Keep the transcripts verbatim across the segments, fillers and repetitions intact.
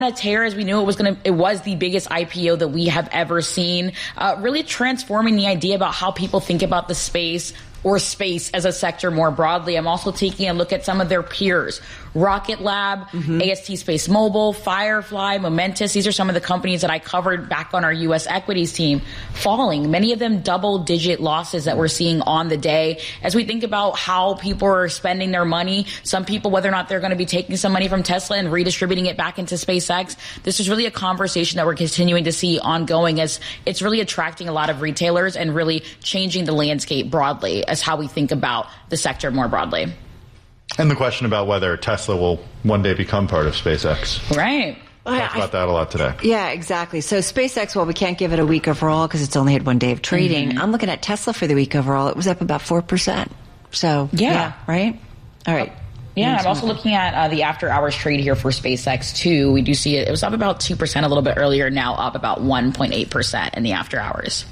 a tear as we knew it was going to, it was the biggest I P O that we have ever seen, uh, really transforming the idea about how people think about the space or space as a sector more broadly. I'm also taking a look at some of their peers. Rocket Lab, mm-hmm. A S T Space Mobile, Firefly, Momentus. These are some of the companies that I covered back on our U S equities team falling. Many of them double-digit losses that we're seeing on the day. As we think about how people are spending their money, some people, whether or not they're going to be taking some money from Tesla and redistributing it back into SpaceX, this is really a conversation that we're continuing to see ongoing as it's really attracting a lot of retailers and really changing the landscape broadly as how we think about the sector more broadly. And the question about whether Tesla will one day become part of SpaceX. Right. We talked about that a lot today. Yeah, exactly. So SpaceX, well, we can't give it a week overall because it's only had one day of trading. Mm-hmm. I'm looking at Tesla for the week overall. It was up about four percent. So, yeah, yeah right? All right. Yeah, I'm also looking at uh, the after hours trade here for SpaceX too. We do see it. It was up about two percent a little bit earlier, now up about one point eight percent in the after hours.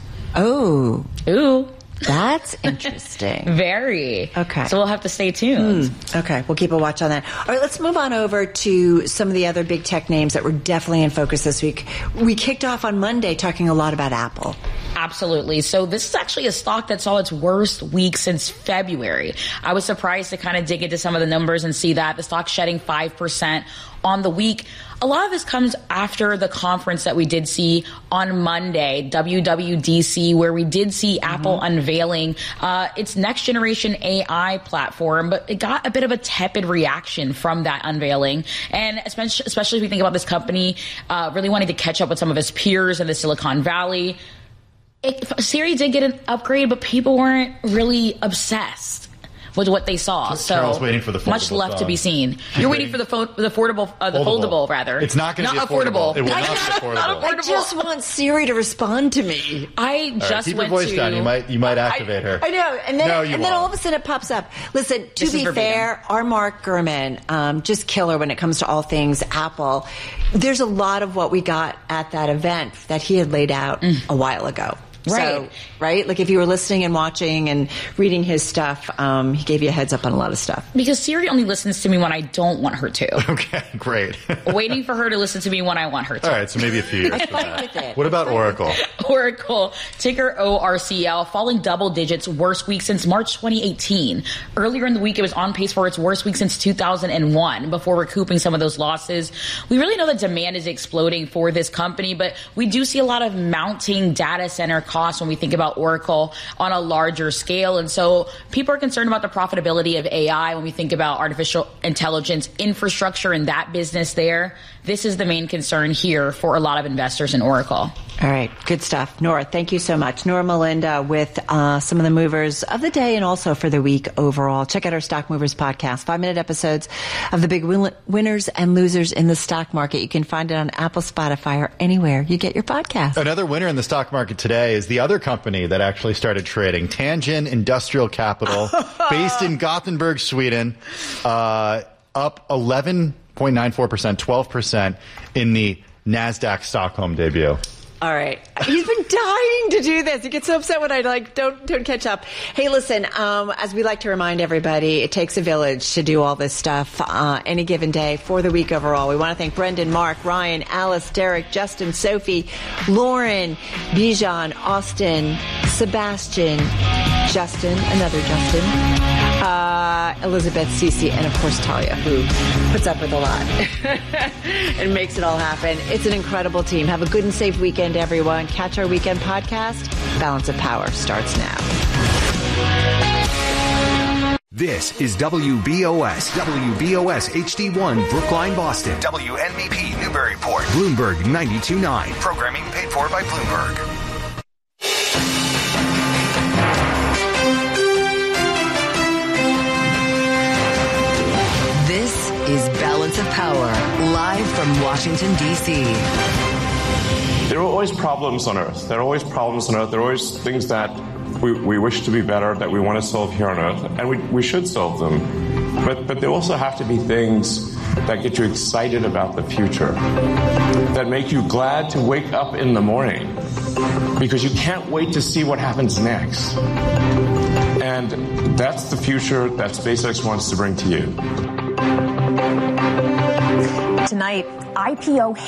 Oh. Ooh. That's interesting. Very. Okay. So we'll have to stay tuned. Mm, okay. We'll keep a watch on that. All right, let's move on over to some of the other big tech names that were definitely in focus this week. We kicked off on Monday talking a lot about Apple. Absolutely. So this is actually a stock that saw its worst week since February. I was surprised to kind of dig into some of the numbers and see that the stock's shedding five percent on the week. A lot of this comes after the conference that we did see on Monday, W W D C, where we did see mm-hmm. Apple unveiling uh, its next generation A I platform, but it got a bit of a tepid reaction from that unveiling. And especially, especially if we think about this company uh, really wanting to catch up with some of its peers in the Silicon Valley. It, Siri did get an upgrade, but people weren't really obsessed with what they saw. Carol's so waiting for the much left phone. to be seen. You're waiting, waiting for the, fo- the affordable, uh, the foldable. foldable, rather. It's not going to be affordable. affordable. It will not, not, not be affordable. Not affordable. I just want Siri to respond to me. I all just right, keep went your voice to. down. You might, you might activate I, her. I know, and then no, you and won't. then all of a sudden it pops up. Listen, to this be fair, our Mark Gurman, um, just killer when it comes to all things Apple. There's a lot of what we got at that event that he had laid out mm. a while ago. Right. So, right? Like if you were listening and watching and reading his stuff, um, he gave you a heads up on a lot of stuff. Because Siri only listens to me when I don't want her to. Okay, great. Waiting for her to listen to me when I want her to. All right, so maybe a few years for that. with it. What about Oracle? Oracle, ticker O R C L, falling double digits, worst week since March twenty eighteen. Earlier in the week, it was on pace for its worst week since two thousand one before recouping some of those losses. We really know that demand is exploding for this company, but we do see a lot of mounting data center costs when we think about Oracle on a larger scale. And so people are concerned about the profitability of A I when we think about artificial intelligence infrastructure and that business there. This is the main concern here for a lot of investors in Oracle. All right. Good stuff. Nora, thank you so much. Nora Melinda with uh, some of the movers of the day and also for the week overall. Check out our Stock Movers podcast, five-minute episodes of the big win- winners and losers in the stock market. You can find it on Apple, Spotify, or anywhere you get your podcast. Another winner in the stock market today is the other company that actually started trading, Tangent Industrial Capital, based in Gothenburg, Sweden, uh, up eleven point nine four percent, twelve percent in the NASDAQ Stockholm debut. All right. He's been dying to do this. He gets so upset when I like don't don't catch up. Hey, listen, um, as we like to remind everybody, it takes a village to do all this stuff uh, any given day for the week overall. We want to thank Brendan, Mark, Ryan, Alice, Derek, Justin, Sophie, Lauren, Bijan, Austin, Sebastian, Justin, another Justin, uh, Elizabeth, Cece, and of course Talia, who puts up with a lot and makes it all happen. It's an incredible team. Have a good and safe weekend, everyone. Catch our weekend podcast. Balance of Power starts now. This is W B O S, W B O S H D one, Brookline, Boston. W N B P, Newburyport. Bloomberg ninety-two point nine. Programming paid for by Bloomberg. This is Balance of Power, live from Washington, D C There are always problems on Earth. There are always problems on Earth. There are always things that we, we wish to be better, that we want to solve here on Earth, and we, we should solve them. But, but there also have to be things that get you excited about the future, that make you glad to wake up in the morning, because you can't wait to see what happens next. And that's the future that SpaceX wants to bring to you. tonight, I P O